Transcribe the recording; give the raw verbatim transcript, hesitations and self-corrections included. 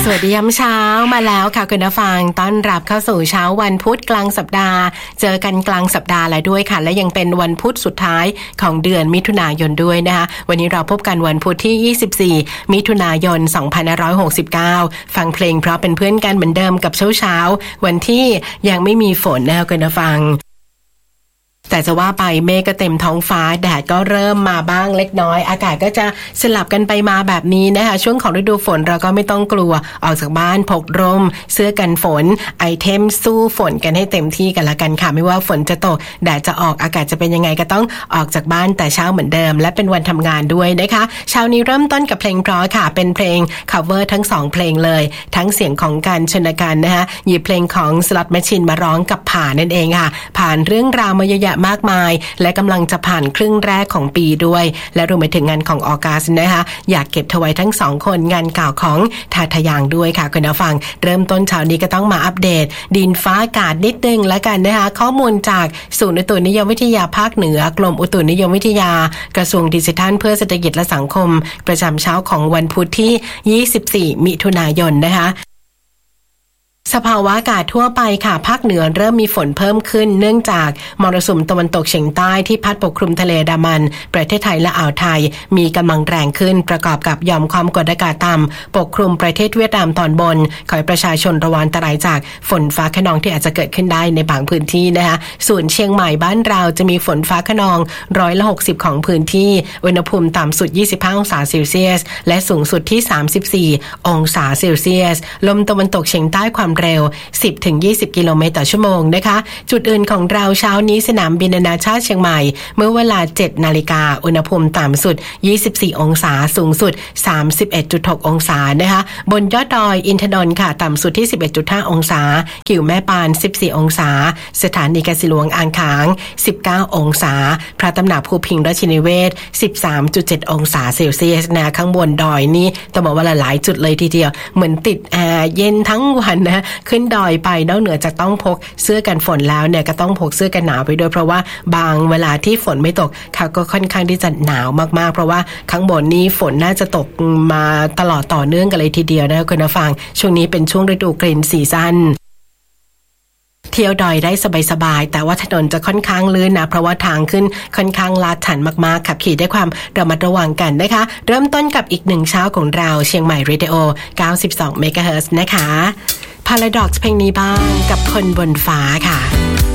สวัสดียามเช้ามาแล้วค่ะคุณผู้ฟังต้อนรับเข้าสู่เช้าวันพุธกลางสัปดาห์เจอกันกลางสัปดาห์แล้วด้วยค่ะและยังเป็นวันพุธสุดท้ายของเดือนมิถุนายนด้วยนะคะวันนี้เราพบกันวันพุธที่ยี่สิบสี่มิถุนายนสองพันห้าร้อยหกสิบเก้าฟังเพลงเพราะเป็นเพื่อนกันเหมือนเดิมกับเช้าๆวันที่ยังไม่มีฝนนะคะคุณผู้ฟังแต่จะว่าไปเมฆก็เต็มท้องฟ้าแดดก็เริ่มมาบ้างเล็กน้อยอากาศก็จะสลับกันไปมาแบบนี้นะคะช่วงของฤดูฝนเราก็ไม่ต้องกลัวออกจากบ้านพกร่มเสื้อกันฝนไอเทมสู้ฝนกันให้เต็มที่กันละกันค่ะไม่ว่าฝนจะตกแดดจะออกอากาศจะเป็นยังไงก็ต้องออกจากบ้านแต่เช้าเหมือนเดิมและเป็นวันทำงานด้วยนะคะเช้านี้เริ่มต้นกับเพลงเพราะค่ะเป็นเพลง cover ทั้งสองเพลงเลยทั้งเสียงของการชนกันนะคะหยิบเพลงของ Slot Machine มาร้องกับผ่านนั่นเองค่ะผ่านเรื่องราวมาเยอะแยะมากมายและกำลังจะผ่านครึ่งแรกของปีด้วยและรวมไปถึงงานของออกัสนะคะอยากเก็บเธอไว้ทั้งสองคนงานเก่าของทาทะยางด้วยค่ะคุณผู้ฟังเริ่มต้นเช้านี้ก็ต้องมาอัปเดตดินฟ้าอากาศนิดนึงแล้วกันนะคะข้อมูลจากศูนย์อุตุนิยมวิทยาภาคเหนือกรมอุตุนิยมวิทยากระทรวงดิจิทัลเพื่อเศรษฐกิจและสังคมประจำเช้าของวันพุธที่ยี่สิบสี่มิถุนายนนะคะสภาวะอากาศทั่วไปค่ะภาคเหนือเริ่มมีฝนเพิ่มขึ้นเนื่องจากมรสุมตะวันตกเฉียงใต้ที่พัดปกคลุมทะเลอันดามันประเทศไทยและอ่าวไทยมีกำลังแรงขึ้นประกอบกับหย่อมความกดอากาศต่ำปกคลุมประเทศเวียดนามตอนบนขอให้ประชาชนระวังอันตรายจากฝนฟ้าคะนองที่อาจจะเกิดขึ้นได้ในบางพื้นที่นะคะส่วนเชียงใหม่บ้านเราจะมีฝนฟ้าคะนองร้อยละหกสิบของพื้นที่อุณหภูมิต่ำสุดยี่สิบห้าองศาเซลเซียสและสูงสุดที่สามสิบสี่องศาเซลเซียสลมตะวันตกเฉียงใต้ความเร็วสิบถึงยี่สิบกิโลเมตรต่อชั่วโมงนะคะจุดอื่นของเราเช้านี้สนามบินนานาชาติเชียงใหม่เมื่อเวลา เจ็ดนาฬิกาอุณหภูมิต่ำสุดยี่สิบสี่องศาสูงสุด สามสิบเอ็ดจุดหกองศานะคะบนยอดดอยอินทนนท์ค่ะต่ำสุดที่ สิบเอ็ดจุดห้าองศากิ่วแม่ปานสิบสี่องศาสถานีกสิหลวงอ่างขางสิบเก้าองศาพระตำหนักภูพิงราชินีเวช สิบสามจุดเจ็ดองศาเซลเซียสนะข้างบนดอยนี่ต้องบอกว่าหลายจุดเลยทีเดียวเหมือนติดแอร์เย็นทั้งวันนะขึ้นดอยไปนอกเหนือจากต้องพกเสื้อกันฝนแล้วเนี่ยก็ต้องพกเสื้อกันหนาวไปด้วยเพราะว่าบางเวลาที่ฝนไม่ตกเขาก็ค่อนข้างที่จะหนาวมากๆเพราะว่าข้างบนนี้ฝนน่าจะตกมาตลอดต่อเนื่องกันเลยทีเดียวนะคุณผู้ฟังช่วงนี้เป็นช่วงฤดูกลิ่นซีซั่นเที่ยวดอยได้สบายๆแต่ว่าถนนจะค่อนข้างลื่นนะเพราะว่าทางขึ้นค่อนข้างลาดชันมากๆขับขี่ด้วยความระมัดระวังกันนะคะเริ่มต้นกับอีกหนึ่งเช้าของเราเชียงใหม่เรดิโอเก้าสิบสองเมกะเฮิรตซ์นะคะParadox เพลงนี้บ้างกับคนบนฟ้าค่ะ